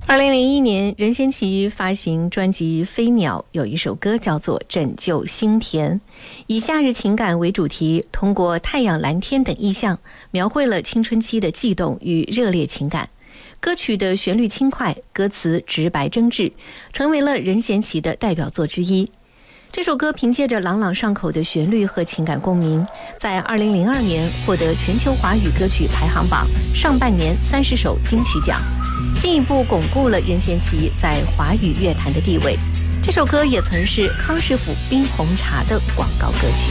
2001年，任贤齐发行专辑《飞鸟》，有一首歌叫做《拯救心田》，以夏日情感为主题，通过太阳、蓝天等意象，描绘了青春期的悸动与热烈情感。歌曲的旋律轻快，歌词直白真挚，成为了任贤齐的代表作之一。这首歌凭借着朗朗上口的旋律和情感共鸣，在2002年获得全球华语歌曲排行榜上半年30首金曲奖，进一步巩固了任贤齐在华语乐坛的地位。这首歌也曾是康师傅冰红茶的广告歌曲。